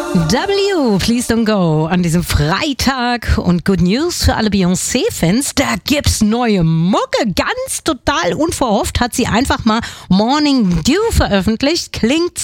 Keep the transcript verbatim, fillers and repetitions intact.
W, Please Don't Go an diesem Freitag und Good News für alle Beyoncé-Fans, da gibt's neue Mucke, ganz total unverhofft hat sie einfach mal Morning Dew veröffentlicht, klingt